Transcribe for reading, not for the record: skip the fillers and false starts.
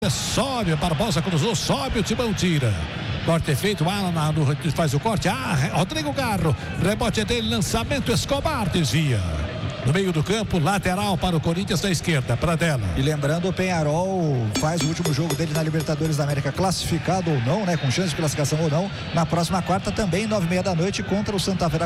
Sobe, Barbosa cruzou, sobe, o Timão tira. Corte feito, Alan faz o corte. Rodrigo Garro, rebote dele, lançamento, Escobar desvia. No meio do campo, lateral para o Corinthians da esquerda, Pradella. E lembrando, o Peñarol faz o último jogo dele na Libertadores da América, classificado ou não, né? Com chance de classificação ou não, na próxima quarta também, 9h30 da noite, contra o Santa Fé.